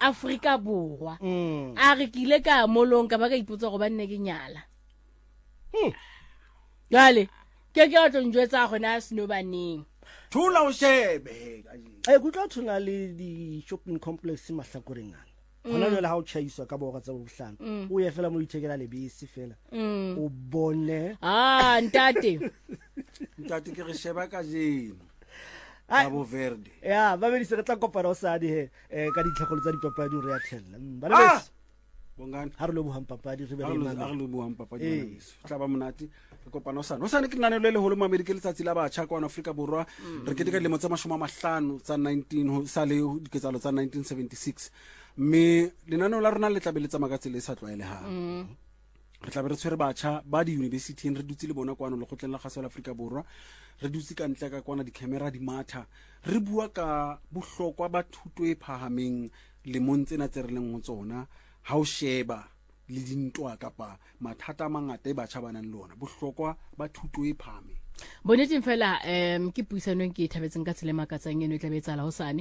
Afrika Borwa a re ke ile ka molong ka ba ka ipotsa go ba nne ke nyala jale ke tlo njwetsa gona seno baneng thula o shebe go tla thuna le di shopping complex mahlakoreng ana hona le ha o chaisa ka boga tsa bohlano o ye fela mo ithekela lebese fela o bone ntate ke re sheba ka jeno Cabo Verde ya ba be di se re tla kopana o sa di he ka ditlhagolo tsa dipapadi re ya thella ba le bese bongane ha re lo buhang papadi re be le mama ha re lo buhang papadi tla ba monate re kopana o sa ne ke nane le holo mamedi ke letsatsi la batjha kwa Afrika Borwa re ke dika le motsa 50 tsa 19 sa le diketsalo tsa 1976 mme lenaneo la rona le tlabeletsa makatse le sa tlwaelehang re tlabe re tshwere batjha ba di university re dutse le bona kwana le gotleng la gaso la Afrika Borwa re dutse ka ntle ka kwana di camera di matha re bua ka bohlokwa ba thuto e phahameng le montsena tse re leng ho tsona ha o sheba le dintwa kapa mathata a mangata e batjha ba nang le ona bohlokwa ba thuto e phahameng boneteng fela ke puisanong ke thabetseng ka tselema ka tsang eno e tla betsa la hosane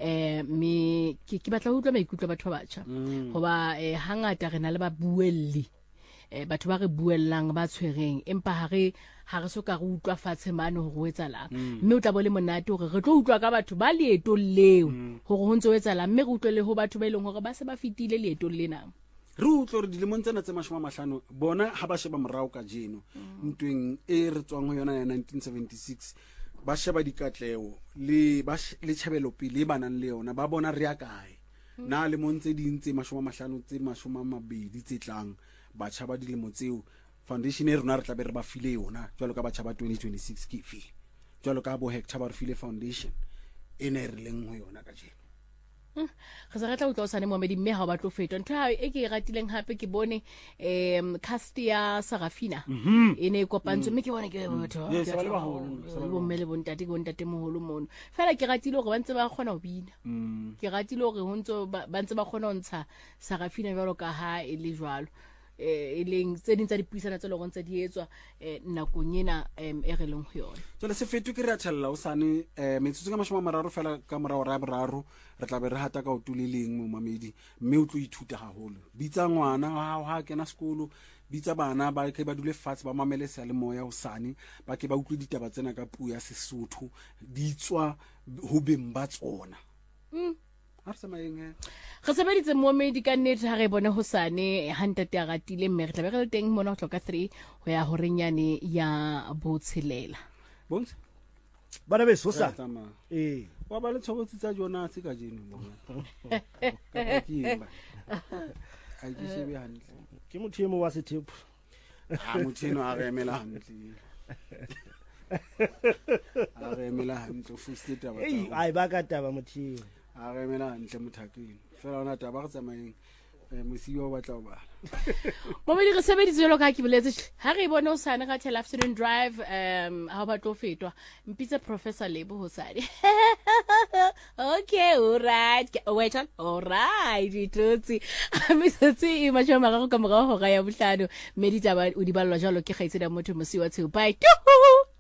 me ke batla ho utlwa maikutlo batho ba batjha hoba hangata re na le ba buelli batho ba re buellang ba tshwereng empa ha re soka re utlwa fatshe mane ho go etsalang mme o tla bo le monate hore re tlo utlwa ka batho ba leeto leo hore ho ntse o etsalang mme re utlwe le ho batho ba ileng hore ba se ba fitile leeto lena re utlwe re dilemong tsena tse 50 bona ha ba sheba morao ka jeno ntweng e re tswang ho yona ya 1976 ba sheba dikatleo le tshebelo pele ba nang le yona ba bona re ya kae na le montse di ntse 50 tse 20 tse tlang batjha ba dilemo tseo foundation e rona re tla be re ba file yona jwalo ka batjha ba 2026 ke fi jwalo ka bo Hector ba re file foundation e ne re leng ho yona ka jeno ga sa tla utla usane Mohammed mme ha ba tlo fetwa ntho ha e ke ratileng hape ke bone cast ya Sarafina e ne kopantswe mme ke bona ke batho bo mmele bontate moholo mono fela ke ratile hore ba ntse ba kgona ho bina ke ratile hore ho ntse ba ntse ba kgona ho ntsha Sarafina jwalo ka ha e le jwalo e leng tse ding tsa dipuisana tse leng tse di etswa nakong ena e re leng ho yona jole se fetu ke re athella o sane metsotso ka 30 fela ka morao ra boraro re tla be re hata ka o tuleleng mo mamedi mme o tlo ithuta haholo bitsa ngwana ha kena sekolo bitsa bana ba ke ba dule fatshe ba mamele sa le moya o sane ba ke ba utlwe ditaba tsena ka puo ya Sesotho di tswa ho beng ba tsona ha se maeng re sebeditse Mohammed ka nnete ha re bone hosane hantate a ratile mme re tla be re le teng mona ho tloka 3 ho ya ho renyane ya botshelela bonse bana be sosa wa ba le tshobotsi tsa jona se ka jeno bona ai ke shebe hantle ke motho mo wa sethepo motheno a re emela hantle a re emela hantle fuste taba ai ba ka taba motho a re emela hantle mothakeng fela ona taba re tsamayeng mosiwa o batla o bala Mohammed re sebeditse jalo ka ke boletse ha re bone o sane ga tshela afternoon drive ha ba tlo fetwa mpitse professor Lebo hosane okay all right ditotsi metsotsi e mashoma ga go ka morao ho ga ya bohlano mme ditaba o di ballwa jalo ke kgaitsedi motho mosiwa tseo bye